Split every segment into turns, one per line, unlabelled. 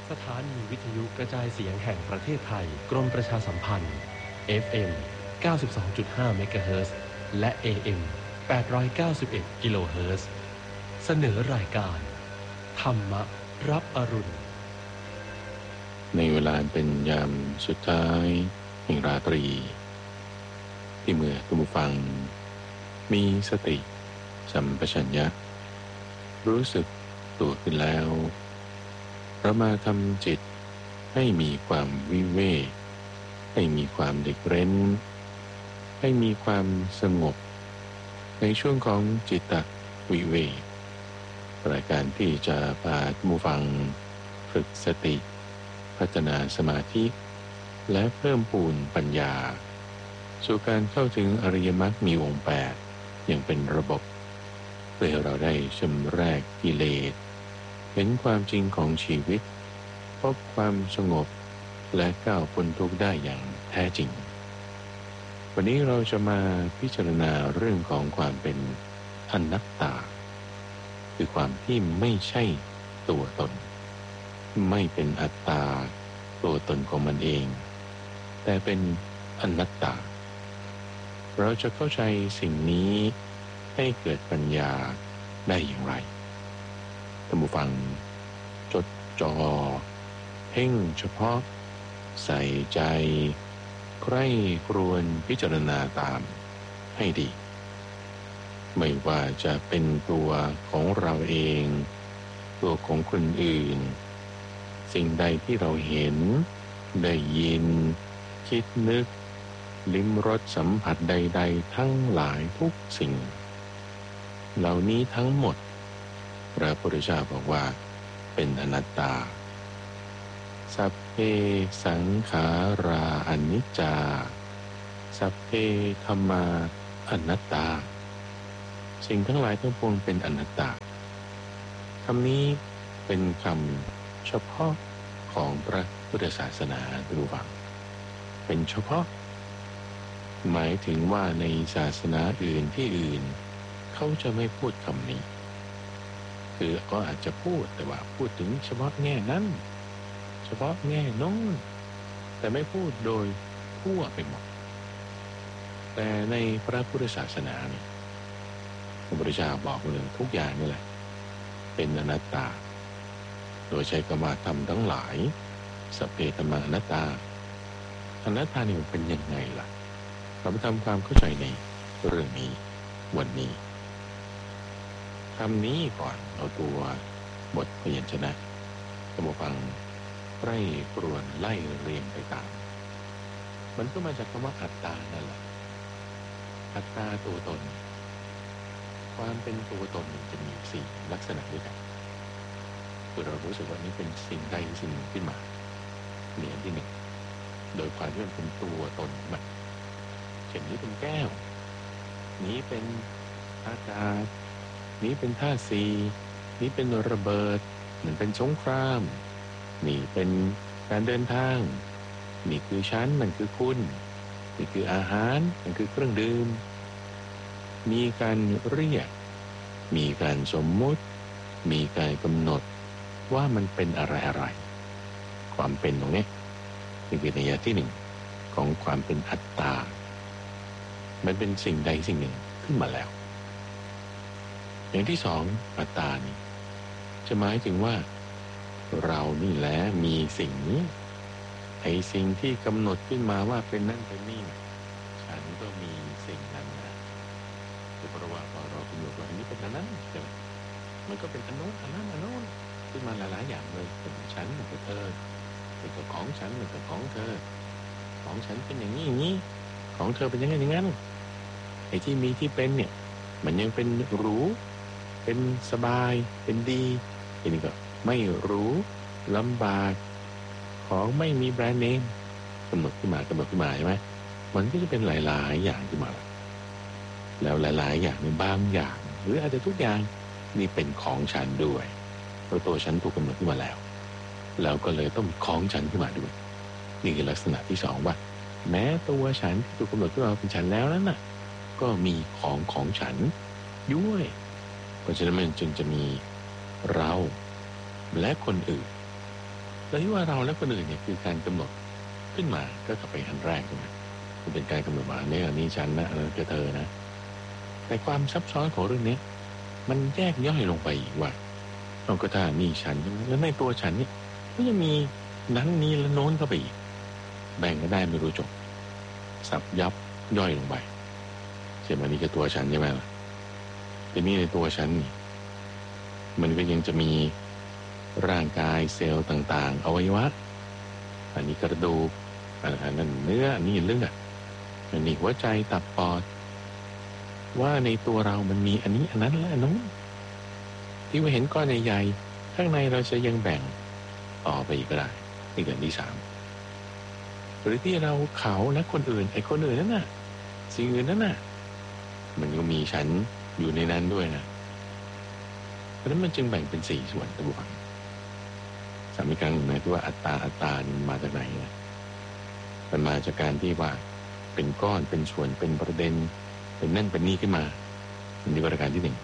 สถานีวิทยุกระจายเสียงแห่งประเทศไทยกรมประชาสัมพันธ์ FM 92.5 เมกะเฮิรตซ์และ AM 891 กิโลเฮิรตซ์เสนอรายการธรรมรับอรุณ
ในเวลาเป็นยามสุดท้ายแห่งราตรีที่เมื่อท่านผู้ฟังมีสติสัมปชัญญะรู้สึกตัวขึ้นแล้วเรามาทำจิตให้มีความวิเวกให้มีความเด็กเร้นให้มีความสงบในช่วงของจิตตวิเวกรายการที่จะพาท่านผู้ฟังฝึกสติพัฒนาสมาธิและเพิ่มพูนปัญญาสู่การเข้าถึงอริยมรรคมีองค์8อย่างเป็นระบบเพื่อให้เราได้ชำระกิเลสเห็นความจริงของชีวิตพบความสงบและก้าวพ้นทุกข์ได้อย่างแท้จริงวันนี้เราจะมาพิจารณาเรื่องของความเป็นอนัตตาคือความที่ไม่ใช่ตัวตนไม่เป็นอัตตาตัวตนของมันเองแต่เป็นอนัตตาเราจะเข้าใจสิ่งนี้ให้เกิดปัญญาได้อย่างไรท่านผู้ฟังจดจ่อเพ่งเฉพาะใส่ใจใคร่ครวญพิจารณาตามให้ดีไม่ว่าจะเป็นตัวของเราเองตัวของคนอื่นสิ่งใดที่เราเห็นได้ยินคิดนึกลิ้มรสสัมผัสใดๆทั้งหลายทุกสิ่งเหล่านี้ทั้งหมดพระพุทธเจ้าบอกว่าเป็นอนัตตาสัพเพสังขาราอนิจจาสัพเพธัมมาอนัตตาสิ่งทั้งหลายทั้งปวงเป็นอนัตตาคำนี้เป็นคำเฉพาะของพระพุทธศาสนาท่านผู้ฟังเป็นเฉพาะหมายถึงว่าในศาสนาอื่นที่อื่นเขาจะไม่พูดคำนี้คือก็อาจจะพูดแต่ว่าพูดถึงเฉพาะแง่นั้นเฉพาะแง่โน้นแต่ไม่พูดโดยทั่วไปหมดแต่ในพระพุทธศาสนาเนี่ยพระพุทธเจ้าบอกเลยทุกอย่างนี่แหละเป็นอนัตตาโดยใช้คำว่าธรรมทั้งหลายสัพเพธัมมาอนัตตาอนัตตานี่มันเป็นยังไงล่ะเราไปทำความเข้าใจในเรื่องนี้วันนี้คำนี้ก่อนเอาตัวบทพยัญชนะท่านผู้ฟังไร่ครวญไล่เรียงไปตามมันก็มาจากคำว่าอัตตานั่นแหละอัตตาตัวตนความเป็นตัวตนจะมี4ลักษณะด้วยกันคือเรารู้สึกว่านี้เป็นสิ่งใดสิ่งหนึ่งขึ้นมาเนี่ยที่1โดยความที่มันเป็นตัวตนมันเช่นนี้เป็นแก้วนี้เป็นอากาศนี้เป็นธาตุสี่นี้เป็นระเบิดมันเป็นสงครามนี่เป็นการเดินทางนี่คือฉันมันคือคุณนี่คืออาหารมันคือเครื่องดื่มมีการเรียกมีการสมมุติมีการกำหนดว่ามันเป็นอะไรความเป็นตรงนี้นี่คือนัยยะที่1ของความเป็นอัตตามันเป็นสิ่งใดสิ่งหนึ่งขึ้นมาแล้วอย่างที่2อัตตานี่จะหมายถึงว่าเรานี่แหละมีสิ่งนี้ไอ้สิ่งที่กำหนดขึ้นมาว่าเป็นนั่นเป็นนี่ฉันก็มีสิ่งนั้นนะคือเพราะว่าพอเรากำหนดว่าอันนี้เป็นอันนั้นใช่ไหมมันก็เป็นอันโน้นอันนั้นอันโน้นขึ้นมาหลายๆอย่างเลยเป็นฉันมันเป็นเธอเป็นของฉันมันเป็นของเธอของฉันเป็นอย่างนี้อย่างนี้ของเธอเป็นอย่างนั้นอย่างนั้นไอ้ที่มีที่เป็นเนี่ยมันยังเป็นหรูเป็นสบายเป็นดีอันนี้ก็ไม่รู้ลำบากของไม่มีแบรนด์เนมกำหนดขึ้นมาใช่ไหมมันก็จะเป็นหลายๆอย่างขึ้นมาแล้วหลายๆอย่างในบางอย่างหรืออาจจะทุกอย่างนี่เป็นของฉันด้วยเพราะตัวฉันถูกกำหนดขึ้นมาแล้วก็เลยต้องมีของฉันขึ้นมาด้วยนี่คือลักษณะที่2ว่าแม้ตัวฉันที่ถูกกำหนดขึ้นมาเป็นฉันแล้วนั้นน่ะก็มีของฉันด้วยเพราะฉะนั้นมันจึงจะมีเราและคนอื่นแล้วที่ว่าเราและคนอื่นเนี่ยคือการกำหนดขึ้นมาก็กลับไปอันแรกใช่ไหมมันเป็นการกำหนดว่าอันนี้ฉันนะอันนั้นคือเธอนะแต่ความซับซ้อนของเรื่องนี้มันแยกย่อยลงไปอีกว่าเราก็ถ้านี่ฉันใช่ไหมแล้วในตัวฉันเนี่ยก็ยังมีนั้นนี้และโน้นเข้าไปอีกแบ่งก็ได้ไม่รู้จบสับยับย่อยลงไปเช่นอันนี้คือตัวฉันใช่ไหมล่ะทีนี้ในตัวฉันนี่มันก็ยังจะมีร่างกายเซลล์ต่างๆอวัยวะอันนี้กระดูกอันนั้นเนื้ออันนี้เลือดอันนี้หัวใจตับปอดว่าในตัวเรามันมีอันนี้อันนั้นและอันนู้นที่เราเห็นก้อนใหญ่ๆข้างในเราจะยังแบ่งต่อไปอีกก็ได้นี่คือที่3หรือที่เราเขาและคนอื่นไอ้คนอื่นนั่นน่ะสิ่งอื่นนั่นน่ะมันก็มีฉันอยู่ในนั้นด้วยนะเพราะนั้นมันจึงแบ่งเป็น4ส่วนตัวบุคคลสามีกลางนะที่ว่าอัตตามันมาจากไหนนะมันมาจากการที่ว่าเป็นก้อนเป็นส่วนเป็นประเด็นเป็นนั่นเป็นนี่ขึ้นมานี่ประการที่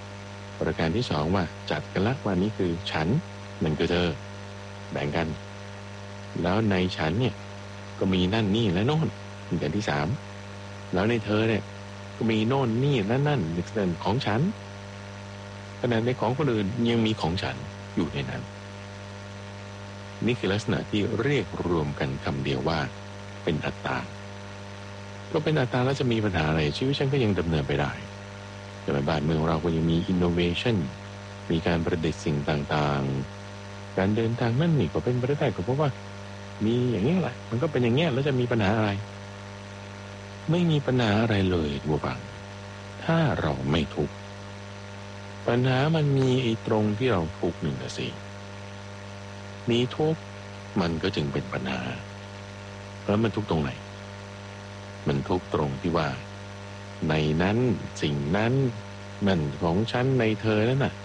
1ประการที่2ว่าจัดกันละว่านี้คือฉันมันคือเธอแบ่งกันแล้วในฉันเนี่ยก็มีนั่นนี่และโน่นประการที่3แล้วในเธอเนี่ยก็มีโน่นนี่และนั่นเป็นของฉันขณะในของคนอื่นยังมีของฉันอยู่ในนั้นนี่คือลักษณะที่เรียกรวมกันคำเดียวว่าเป็นอัตตาก็เป็นอัตตาแล้วจะมีปัญหาอะไรชีวิตฉันก็ยังดำเนินไปได้แต่บ้านเมืองเราก็ยังมีอินโนเวชันมีการประดิษฐ์สิ่งต่างๆการเดินทางนั่นนี่ก็เป็นไปได้ก็เพราะว่ามีอย่างนี้แหละมันก็เป็นอย่างเงี้ยแล้วจะมีปัญหาอะไรไม่มีปัญหาอะไรเลยทุกฝั่งถ้าเราไม่ทุกข์ปัญหามันมีไอ้ตรงที่เราทุกข์หนึ่งสิมีทุกข์มันก็จึงเป็นปัญหาแล้วมันทุกข์ตรงไหนมันทุกข์ตรงที่ว่าในนั้นสิ่งนั้นนั่นของฉันในเธอนั่นน่ะ